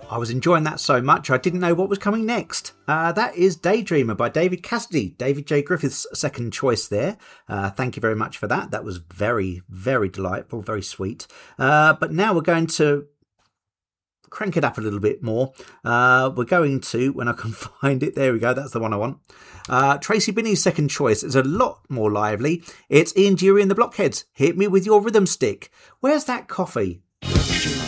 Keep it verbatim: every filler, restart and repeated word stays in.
I was enjoying that so much I didn't know what was coming next. Uh, that is Daydreamer by David Cassidy, David J. Griffith's second choice there. Uh, thank you very much for that. That was very, very delightful, very sweet. Uh, but now we're going to crank it up a little bit more. Uh, we're going to, when I can find it, there we go, that's the one I want. Uh, Tracy Binney's second choice is a lot more lively. It's Ian Dury and the Blockheads. Hit me with your rhythm stick. Where's that coffee?